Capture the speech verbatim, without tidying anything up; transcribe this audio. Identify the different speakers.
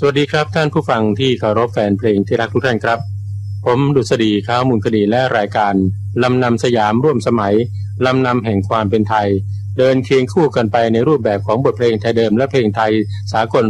Speaker 1: สวัสดีครับท่านผู้ฟังที่เคารพแฟนเพลงที่รักทุกท่านครับผมดุษฎีข้าวมูลคดีและรายการลำนำสยามร่วมสมัยลำนำแห่งความเป็นไทยเดินเคียงคู่กันไปในรูปแบบของบทเพลงไทยเดิมและเพลงไทยสากล